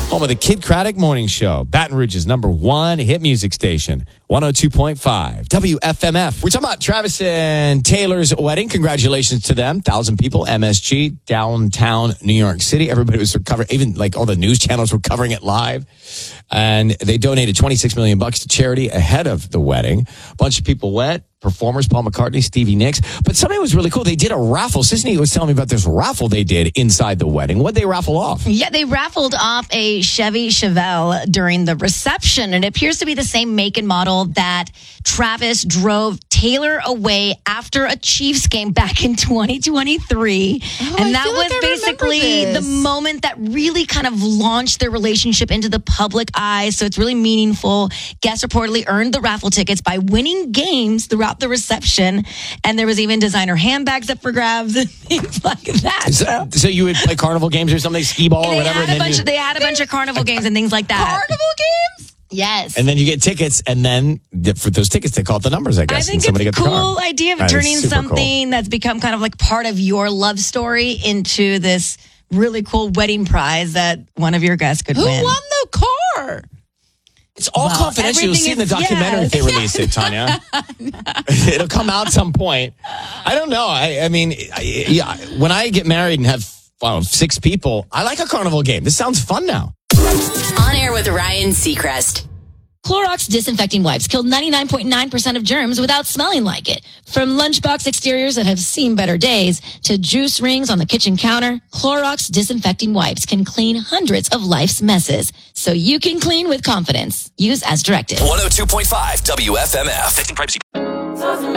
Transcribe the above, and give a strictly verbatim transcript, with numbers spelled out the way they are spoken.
Home of the Kid Craddock Morning Show, Baton Rouge's number one hit music station, one oh two point five W F M F. We're talking about Travis and Taylor's wedding. Congratulations to them. Thousand people, M S G, downtown New York City. Everybody was covering, even like all the news channels were covering it live. And they donated twenty-six million bucks to charity ahead of the wedding. A bunch of people went. Performers, Paul McCartney, Stevie Nicks. But something was really cool. They did a raffle. Sisney was telling me about this raffle they did inside the wedding. What'd they raffle off? Yeah, they raffled off a Chevy Chevelle during the reception. And it appears to be the same make and model that Travis drove Taylor away after a Chiefs game back in twenty twenty-three. Oh, and I that feel was like I basically remember the this. moment that really kind of launched their relationship into the public eye. So it's really meaningful. Guests reportedly earned the raffle tickets by winning games throughout the reception, and there was even designer handbags up for grabs and things like that. So, so you would play carnival games or something, skee ball or They whatever, had, and a then, bunch you, of, they had a bunch of carnival games and things like that. Carnival games? Yes. and then you get tickets, and then for those tickets they call it the numbers, I guess. I think and somebody it's a gets the cool car. idea of That is turning super something cool. that's become kind of like part of your love story into this really cool wedding prize that one of your guests could Who win. won the car? It's all Well, confidential. You'll see in the everything is- documentary if they yes. release it, Tanya. It'll come out some point. I don't know. I, I mean, I, yeah, when I get married and have I don't know, six people, I like a carnival game. This sounds fun now. On air with Ryan Seacrest. Clorox disinfecting wipes kill ninety-nine point nine percent of germs without smelling like it. From lunchbox exteriors that have seen better days to juice rings on the kitchen counter, Clorox disinfecting wipes can clean hundreds of life's messes. So you can clean with confidence. Use as directed. one oh two point five W F M F. Protecting privacy.